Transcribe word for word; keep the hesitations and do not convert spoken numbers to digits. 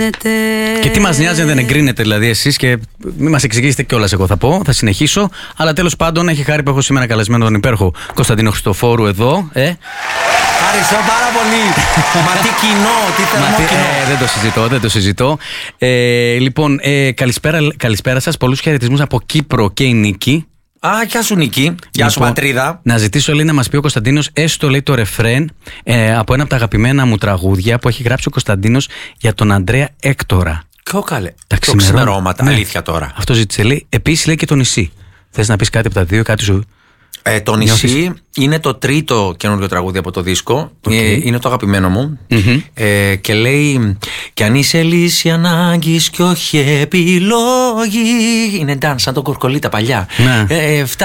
εγκρίνεται. Και τι μας νοιάζει αν δεν εγκρίνετε δηλαδή εσείς, και μην μας εξηγήσετε κιόλας, εγώ θα πω, θα συνεχίσω. Αλλά τέλος πάντων, έχει χάρη που έχω σήμερα καλεσμένο τον υπέροχο Κωνσταντίνο Χριστοφόρου εδώ. Ε. Ευχαριστώ πάρα πολύ. Μα τι κοινό, τι θερμό κοινό. Ε, δεν το συζητώ, δεν το συζητώ. Ε, λοιπόν, ε, καλησπέρα, καλησπέρα σας. Πολλούς χαιρετισμούς από Κύπρο και η Νίκη. Α, γεια σου Νίκη. Γεια σου Λοιπόν, πατρίδα. Να ζητήσω, λέει, να μας πει ο Κωνσταντίνος έστω, λέει, το ρεφρέν ε, από ένα από τα αγαπημένα μου τραγούδια που έχει γράψει ο Κωνσταντίνος για τον Ανδρέα Έκτορα. Κο καλέ. Τα Το ξημερώματα, ναι. αλήθεια τώρα. Αυτό ζήτησε, λέει. Επίσης, λέει, και το νησί. Θες να πεις κάτι από τα δύο, κάτι σου? Ε, το Νιώθεις? νησί είναι το τρίτο καινούργιο τραγούδι από το δίσκο. Okay. Ε, είναι το αγαπημένο μου. Mm-hmm. Ε, και λέει: κι αν είσαι λύση ανάγκης κι όχι επιλογή. Είναι dance, σαν τον Κορκολίτα παλιά. Ναι. Ε,